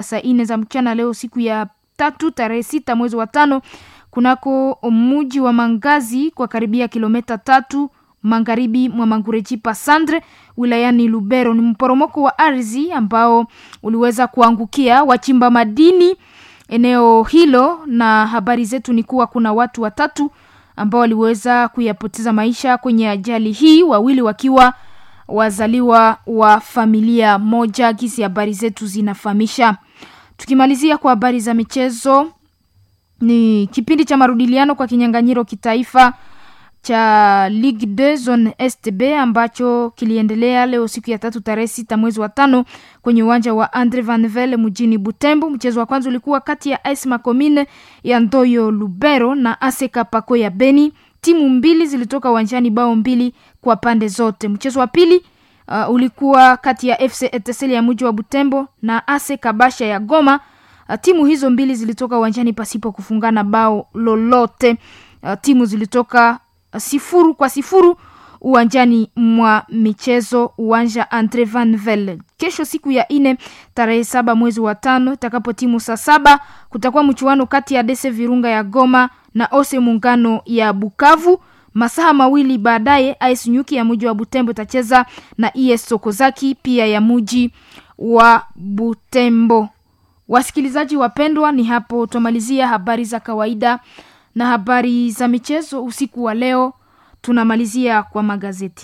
saa 4 za mchana leo siku ya 3 tarehe 6 mwezi wa 5 kunako mji wa Mangazi kwa karibia kilomita 3 magharibi mwa Mangurejipa Sandre wilayani Lubero. Ni mporomoko wa ardhi ambao uliweza kuangukia wachimba madini eneo hilo, na habari zetu ni kuwa kuna watu 3 ambao waliweza kuyapoteza maisha kwenye ajali hii, wawili wakiwa wazaliwa wa familia moja, gisi habari zetu zinafahamisha. Tukimalizia kwa habari za michezo, ni kipindi cha marudiliano kwa kinyang'anyiro kitaifa cha Ligue 2 Zone STB ambacho kiliendelea leo siku ya 3 tarehe 6 mwezi wa 5 kwenye uwanja wa Andre Van Velde mjini Butembo. Mchezo wa kwanza ulikuwa kati ya AS Makomine ya Ndoyo Lubero na AS Kapako ya Beni. Timu mbili zilitoka uwanjani bao 2 kwa pande zote. Mchezo wa pili ulikuwa kati ya FC Etincelle ya mji wa Butembo na AS Kabasha ya Goma. Timu hizo mbili zilitoka uwanjani pasipo kufungana bao lolote. Timu zilitoka 0-0 uwanjani mwa michezo uwanja Andre Van Velde. Kesho siku ya 4 tarehe 7 mwezi wa 5 itakapo timu saa 7 kutakuwa mchuano kati ya DC Virunga ya Goma na Ose Muungano ya Bukavu. Masaa mawili baadaye AS Nyuki ya mji wa Butembo itacheza na ES Sokozaki pia ya mji wa Butembo. Wasikilizaji wapendwa, ni hapo tumalizia habari za kawaida na habari za michezo usiku wa leo. Tunamalizia kwa magazeti.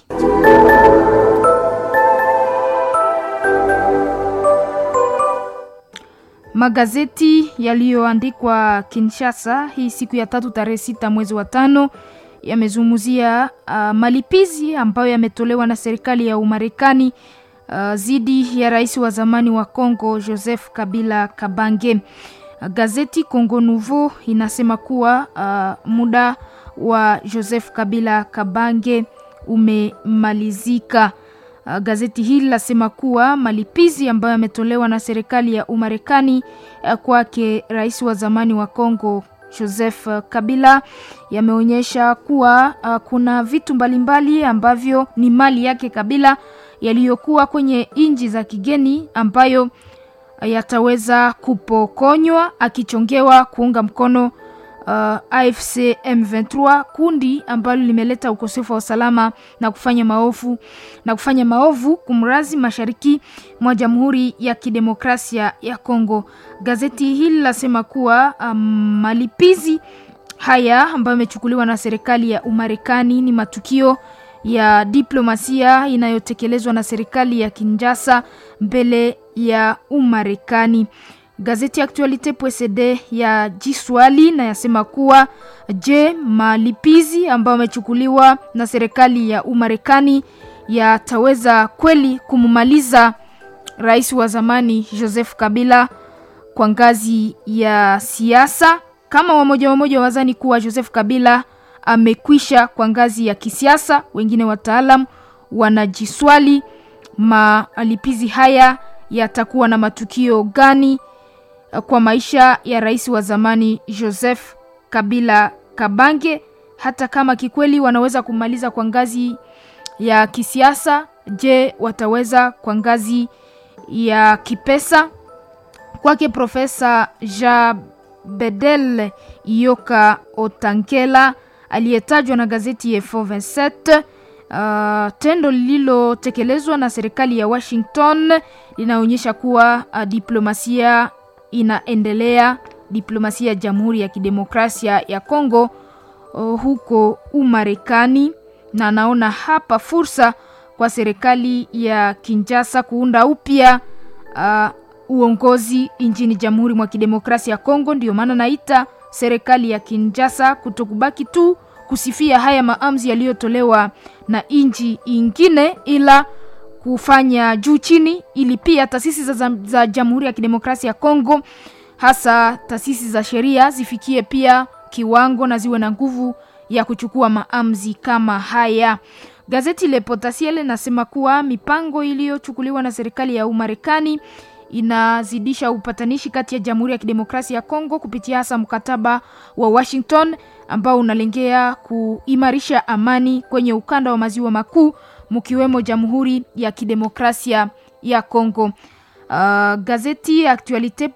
Magazeti yaliyoandikwa Kinshasa hii siku ya 3 tarehe 6 mwezi wa 5 yamezungumzia malipizi ambayo yametolewa na serikali ya Umarekani zidi ya rais wa zamani wa Kongo Joseph Kabila Kabange. Gazeti Congo Nouveau inasema kuwa muda wa Joseph Kabila Kabange umemalizika. Gazeti hili lasema kuwa malipizi ambayo yametolewa na serikali ya Umarekani kwake rais wa zamani wa Kongo Joseph Kabila yameonyesha kuwa kuna vitu mbalimbali ambavyo ni mali yake Kabila yaliyokuwa kwenye nchi za kigeni ambayo yataweza kupokonywa, akichongewa kuunga mkono AFC M23, kundi ambalo limeleta ukosefu wa usalama na kufanya maovu kumrazi mashariki mwa Jamhuri ya Kidemokrasia ya Kongo. Gazeti hili lasema kuwa malipizi haya ambayo yamechukuliwa na serikali ya Umarekani ni matukio ya diplomasia inayotekelezwa na serikali ya Kinshasa mbele ya Umarekani. Gazeti Actualite.cd ya Jiswali na yasema kuwa malipizi ambayo yamechukuliwa na serikali ya Umarekani yataweza kweli kumumaliza rais wa zamani Joseph Kabila kwa ngazi ya siasa, kama wamoja wazani kuwa Joseph Kabila amekwisha kwa ngazi ya kisiasa. Wengine wataalam wanajiswali malipizi haya yatakuwa na matukio gani kwa maisha ya rais wa zamani Joseph Kabila Kabange, hata kama kikweli wanaweza kumaliza kwa ngazi ya kisiasa. Wataweza kwa ngazi ya kipesa? Kwake Profesa Jabedel Iyoka Otankela aliyetajwa na gazeti ya F27, tendo lililotekelezwa na serikali ya Washington linaonyesha kuwa diplomasia inaendelea, diplomasia ya Jamhuri ya Kidemokrasia ya Kongo huko Umarekani, na naona hapa fursa kwa serikali ya Kinshasa kuunda upya uongozi nchini Jamhuri mwa Kidemokrasia ya Kongo. Ndio maana naita serikali ya Kinshasa kutokubaki tu kusifia haya maamuzi yaliyotolewa na nchi ingine, ila kufanya juu chini ili pia taasisi za Jamhuri ya Kidemokrasia ya Kongo, hasa taasisi za sheria, zifikie pia kiwango na ziwe na nguvu ya kuchukua maamuzi kama haya. Gazeti Le Potentiel linasema kuwa mipango iliyochukuliwa na serikali ya Umarekani inazidisha upatanishi kati ya Jamhuri ya Kidemokrasia ya Kongo kupitia hasa mkataba wa Washington ambao unalengea kuimarisha amani kwenye ukanda wa maziwa makuu, mkiwemo Jamhuri ya Kidemokrasia ya Kongo. Gazeti Actualite